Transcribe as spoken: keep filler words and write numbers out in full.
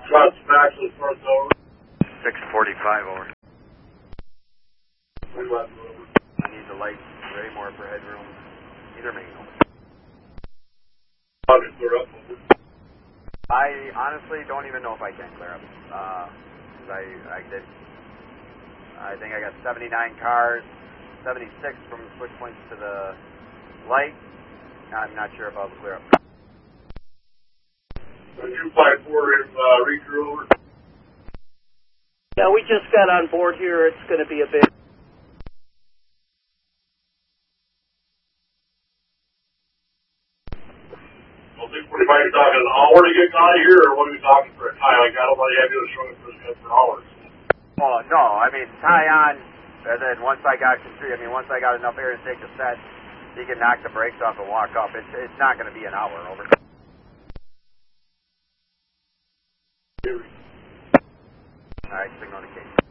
Shots back to the front door. six forty-five over. We left over. I need the light way more for headroom. Either main over. I'll just clear up over. I honestly don't even know if I can clear up. Uh, 'cause I, I did, I think I got seventy-nine cars, seventy-six from the switch points to the light. I'm not sure if I'll clear up. two five four uh, reacher over. Yeah, we just got on board here. It's going to be a bit. Well, six forty-five, you're talking an hour to get out of here, or what are we talking for a tie? Like, I don't know, you have to show it for, for hours. Oh, no, I mean, tie on, and then once I got, I mean, once I got enough air to take the set, he can knock the brakes off and walk up. It's, it's not going to be an hour over. All right, signal indication.